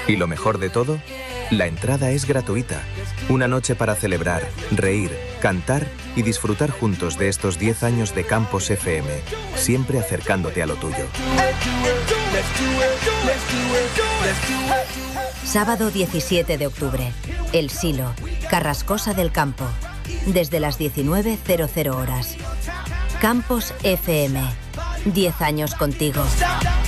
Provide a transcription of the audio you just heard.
Y lo mejor de todo, la entrada es gratuita. Una noche para celebrar, reír, cantar y disfrutar juntos de estos 10 años de Campos FM, siempre acercándote a lo tuyo. Sábado 17 de octubre, El Silo, Carrascosa del Campo, desde las 19:00 horas. Campos FM, 10 años contigo.